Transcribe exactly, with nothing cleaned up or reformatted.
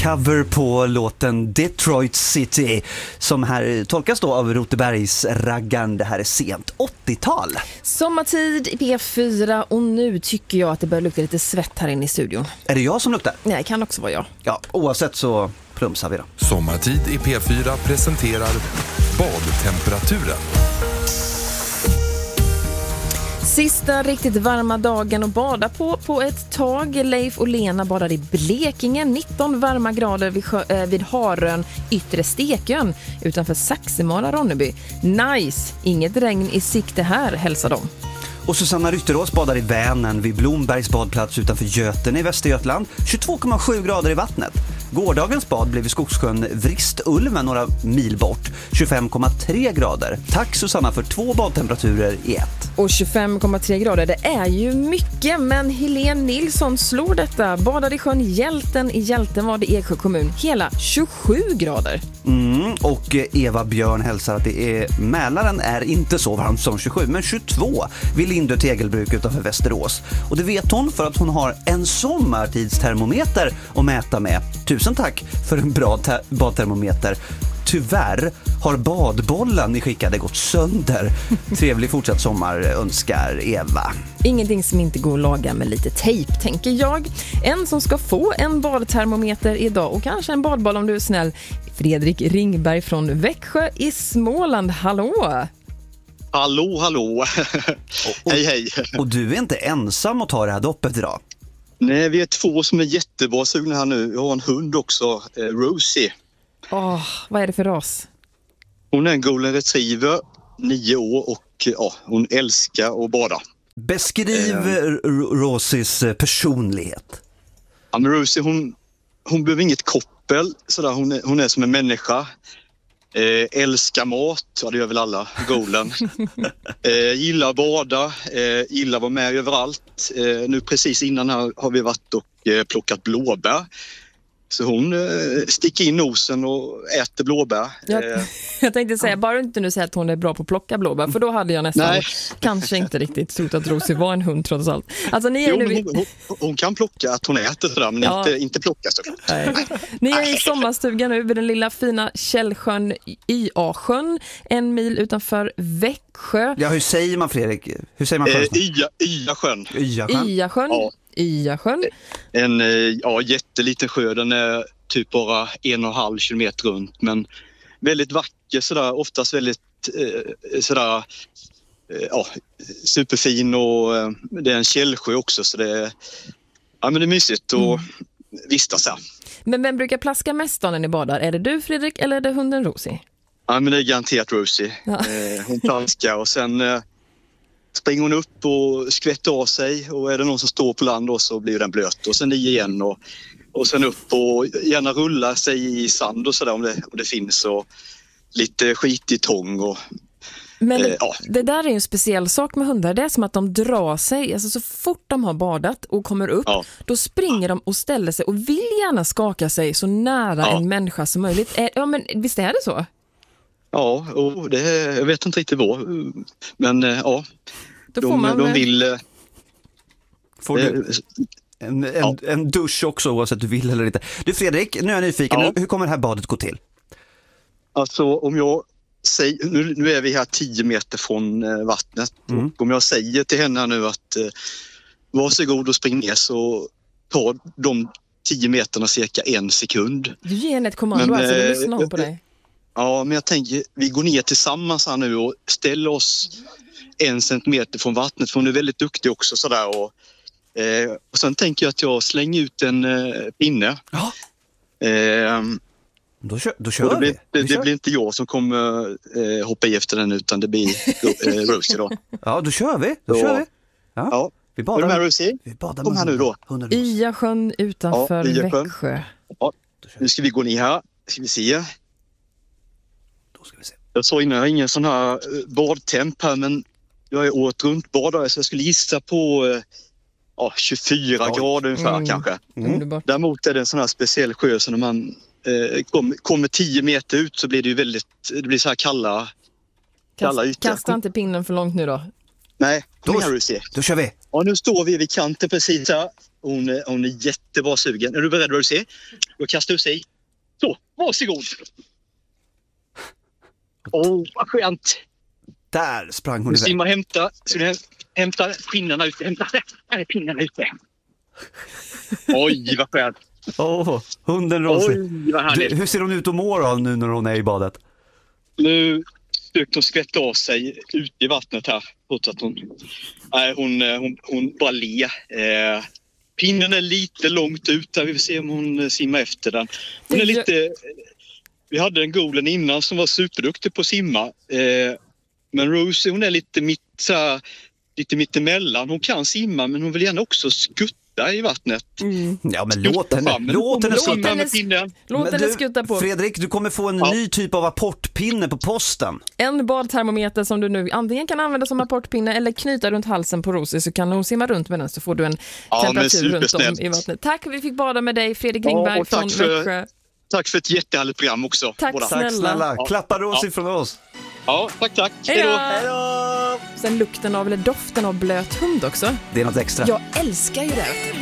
Cover på låten Detroit City som här tolkas då av Rotebergs raggan. Det här är sent åttiotal. Sommartid i P fyra och nu tycker jag att det börjar lukta lite svett här inne i studion. Är det jag som luktar? Nej, det kan också vara jag. Ja, oavsett så plumsar vi då. Sommartid i P fyra presenterar badtemperaturen. Sista riktigt varma dagen att bada på på ett tag. Leif och Lena badar i Blekinge. nitton varma grader vid, sjö, äh, vid Harön, yttre Stekön utanför Saxemara, Ronneby. Nice! Inget regn i sikte här, hälsar de. Och Susanna Rytterås badar i Vänern vid Blombergs badplats utanför Göten i Västergötland. tjugotvå komma sju grader i vattnet. Gårdagens bad blev i Skogssjön Vristulven några mil bort. tjugofem komma tre grader. Tack Susanna för två badtemperaturer i ett. Och tjugofem komma tre grader, det är ju mycket, men Helene Nilsson slår detta. Badade i sjön Hjälten i Hjältenvad i Eksjö kommun. Hela tjugosju grader. Mm, och Eva Björn hälsar att det är Mälaren är inte så varmt som tjugosju, men tjugotvå vid Lindö Tegelbruk utanför Västerås. Och det vet hon för att hon har en sommartidstermometer att mäta med. Tusen tack för en bra te- badtermometer. Tyvärr har badbollen ni skickade gått sönder. Trevlig fortsatt sommar önskar Eva. Ingenting som inte går att laga med lite tejp, tänker jag. En som ska få en badtermometer idag och kanske en badboll om du är snäll. Fredrik Ringberg från Växjö i Småland. Hallå! Hallå, hallå. Och, hej, hej. Och du är inte ensam att ta det här doppet idag. Nej, vi är två som är jättebra sugna här nu. Jag har en hund också, eh, Rosie. Åh, oh, vad är det för ras? Hon är en golden retriever, nio år och ja, hon älskar att bada. Beskriv eh. Rosies personlighet. Ja, men Rosie, hon, hon behöver inget koppel. Sådär. Hon, är, hon är som en människa. Eh, älskar mat, ja det gör väl alla, golden. eh, gillar att bada, eh, gillar att vara med överallt. Eh, nu precis innan här har vi varit och eh, plockat blåbär. Så hon eh, sticker in nosen och äter blåbär. Jag, eh, jag tänkte säga, bara inte nu säga att hon är bra på att plocka blåbär, för då hade jag nästan nej. kanske inte riktigt trott att Rosie var en hund trots allt. Alltså, ni är jo, nu... hon, hon, hon kan plocka att hon äter sådär, men ja. inte, inte plocka såklart. Nej. Ni är i sommarstugan nu vid den lilla fina Källsjön, Y A-sjön, en mil utanför Växjö. Ja, hur säger man Fredrik? Hur säger man sjön? Eh, Y-sjön. Y-sjön. Y-sjön. Ja. Y-sjön. En ja, jätteliten sjö, den är typ bara en och en halv kilometer runt, men väldigt vacker sådär, oftast väldigt eh, sådär eh, ja, superfin och eh, det är en källsjö också, så det är, ja, men det är mysigt att mm. vistas här. Men vem brukar plaska mest när ni badar? Är det du Fredrik eller är det hunden Rosie? Ja, men det är garanterat Rosie. Ja. Eh, hon plaskar och sen eh, springer hon upp och skvätter av sig, och är det någon som står på land då så blir den blöt, och sen i igen och, och sen upp och gärna rulla sig i sand och sådär om det, om det finns, och lite skit i tång och men det, eh, ja. det där är ju en speciell sak med hundar. Det är som att de drar sig, alltså så fort de har badat och kommer upp, ja. Då springer de och ställer sig och vill gärna skaka sig så nära ja. En människa som möjligt. Ja, men visst är det så? Ja, och det, jag vet inte riktigt vad, men ja, då de, får man, de vill... Får du en, en, ja. en dusch också oavsett du vill eller inte. Du Fredrik, nu är jag nyfiken. Ja. Hur kommer det här badet gå till? Alltså om jag säger, nu, nu är vi här tio meter från eh, vattnet. Mm. Och om jag säger till henne nu att eh, varsågod och spring ner, så tar de tio meterna cirka en sekund. Du ger henne ett kommando, men, alltså, du lyssnar hon på dig. Ja, men jag tänker, vi går ner tillsammans här nu och ställer oss en centimeter från vattnet, för hon är väldigt duktig också sådär. Och, eh, och sen tänker jag att jag slänger ut en eh, pinne. Ja. Eh, då kör, då kör det, blir, vi. det, vi det kör. blir inte jag som kommer eh, hoppa i efter den, utan det blir eh, Rosie då. Ja, då kör vi. Då så, kör vi. Ja. Ja. Vi badar med Rosie. Vi badar Kom här nu då. Y-sjön utanför ja, Växjö. Ja. Nu ska vi gå ner här. Ska vi se. Då ska vi se. Jag sa innan, jag har ingen sån här badtemp här, men jag är året runt badare, så jag skulle gissa på ja, tjugofyra Oj. Grader ungefär mm. kanske. Mm. Däremot är det en sån här speciell sjö, så när man eh, kommer kom tio meter ut så blir det ju väldigt, det blir så här kalla, kalla ytor. Kasta inte pinnen för långt nu då. Nej, då, här, då kör vi. Ja, nu står vi vid kanten precis här. Hon, är- hon är jättebra sugen. Är du beredd vad du ser? Då kastar du sig. Så, varsågod. Åh, oh, vad skönt. Där sprang hon Nu iväg. simma och hämta. Så du hämtar pinnarna ute. Hämta. Där är pinnarna ute. Oj, vad skönt. Åh, oh, hunden Rosie. Oj, vad härligt. Du, hur ser hon ut att må då nu när hon är i badet? Nu försökte hon skvätta av sig ute i vattnet här. Trots att hon, nej, hon, hon, hon bara le. Eh, pinnen är lite långt ut där. Vi får se om hon simmar efter den. Hon är lite... Vi hade en golen innan som var superduktig på att simma. Eh, men Rosie, hon är lite mitt, så här, lite mittemellan. Hon kan simma, men hon vill gärna också skutta i vattnet. Mm. Ja, men låt henne, låt henne Låt skutta. henne med pinnen. Låt Men henne du, skutta på. Fredrik, du kommer få en Ja. ny typ av apportpinne på posten. En badtermometer som du nu antingen kan använda som apportpinne eller knyta runt halsen på Rosie, så kan hon simma runt med den, så får du en Ja, men temperatur runt om supersnällt. i vattnet. Tack, vi fick bada med dig, Fredrik Ringberg Ja, och tack från för- Växjö. Tack för ett jättehärligt program också. Tack båda. snälla. Tack snälla. Ja. Klappa Rosie Ja. från oss. Ja, tack, tack. Hej då. Hej då! Sen lukten av, eller doften av blöt hund också. Det är något extra. Jag älskar ju det.